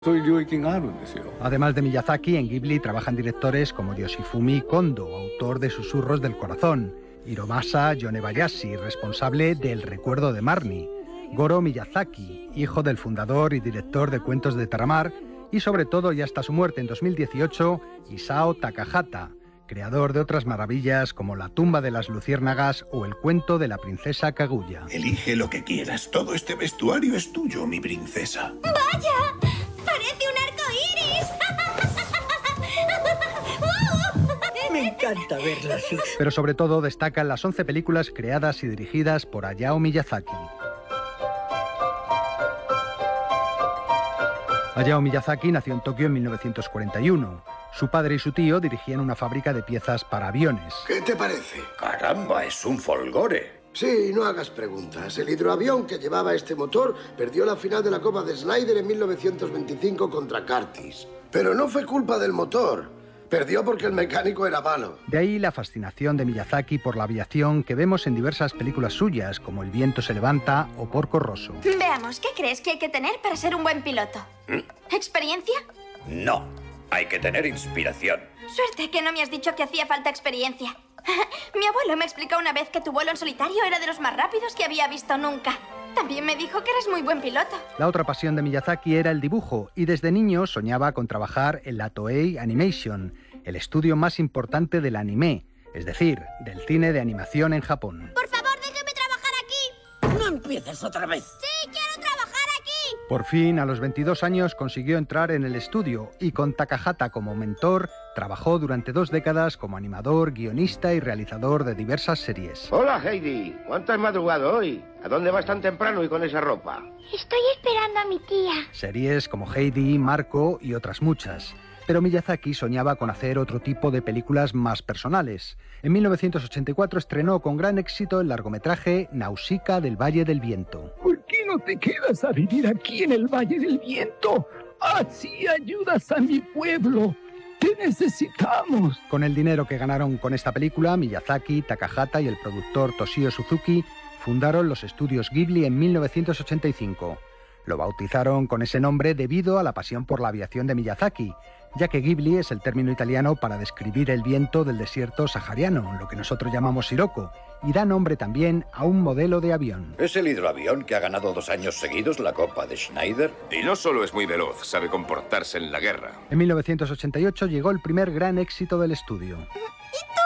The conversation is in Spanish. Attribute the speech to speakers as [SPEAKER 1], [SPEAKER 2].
[SPEAKER 1] Además de Miyazaki, en Ghibli trabajan directores como Yoshifumi Kondo, autor de Susurros del Corazón, Hiromasa Yonebayashi, responsable de El Recuerdo de Marnie, Goro Miyazaki, hijo del fundador y director de Cuentos de Terramar, y sobre todo, y hasta su muerte en 2018, Isao Takahata, creador de otras maravillas como La tumba de las luciérnagas o El cuento de la princesa Kaguya.
[SPEAKER 2] Elige lo que quieras, todo este vestuario es tuyo, mi princesa.
[SPEAKER 3] ¡Vaya! ¡Parece un arco iris!
[SPEAKER 4] Me encanta verla así.
[SPEAKER 1] Pero sobre todo destacan las 11 películas creadas y dirigidas por Hayao Miyazaki. Hayao Miyazaki nació en Tokio en 1941. Su padre y su tío dirigían una fábrica de piezas para aviones.
[SPEAKER 2] ¿Qué te parece?
[SPEAKER 5] Caramba, es un folgore.
[SPEAKER 6] Sí, no hagas preguntas. El hidroavión que llevaba este motor perdió la final de la Copa de Snyder en 1925 contra Curtis. Pero no fue culpa del motor. Perdió porque el mecánico era malo.
[SPEAKER 1] De ahí la fascinación de Miyazaki por la aviación que vemos en diversas películas suyas, como El viento se levanta o Porco Rosso.
[SPEAKER 3] Veamos, ¿qué crees que hay que tener para ser un buen piloto? ¿Experiencia?
[SPEAKER 5] No, hay que tener inspiración.
[SPEAKER 3] Suerte que no me has dicho que hacía falta experiencia. Mi abuelo me explicó una vez que tu vuelo en solitario era de los más rápidos que había visto nunca. También me dijo que eres muy buen piloto.
[SPEAKER 1] La otra pasión de Miyazaki era el dibujo y desde niño soñaba con trabajar en la Toei Animation, el estudio más importante del anime, es decir, del cine de animación en Japón.
[SPEAKER 3] Por favor, déjeme trabajar aquí.
[SPEAKER 4] No empieces otra vez.
[SPEAKER 3] Sí, quiero trabajar aquí.
[SPEAKER 1] Por fin, a los 22 años consiguió entrar en el estudio y con Takahata como mentor, trabajó durante 2 décadas como animador, guionista y realizador de diversas series.
[SPEAKER 7] Hola, Heidi. ¿Cuánto has madrugado hoy? ¿A dónde vas tan temprano y con esa ropa?
[SPEAKER 3] Estoy esperando a mi tía.
[SPEAKER 1] Series como Heidi, Marco y otras muchas. Pero Miyazaki soñaba con hacer otro tipo de películas más personales. En 1984 estrenó con gran éxito el largometraje Nausicaa del Valle del Viento.
[SPEAKER 8] ¿Por qué no te quedas a vivir aquí en el Valle del Viento? Así ayudas a mi pueblo. ¡Te necesitamos!
[SPEAKER 1] Con el dinero que ganaron con esta película, Miyazaki, Takahata y el productor Toshio Suzuki fundaron los estudios Ghibli en 1985. Lo bautizaron con ese nombre debido a la pasión por la aviación de Miyazaki, ya que Ghibli es el término italiano para describir el viento del desierto sahariano, lo que nosotros llamamos Sirocco, y da nombre también a un modelo de avión.
[SPEAKER 5] ¿Es el hidroavión que ha ganado 2 años seguidos la Copa de Schneider?
[SPEAKER 9] Y no solo es muy veloz, sabe comportarse en la guerra.
[SPEAKER 1] En 1988 llegó el primer gran éxito del estudio.
[SPEAKER 3] ¿Y tú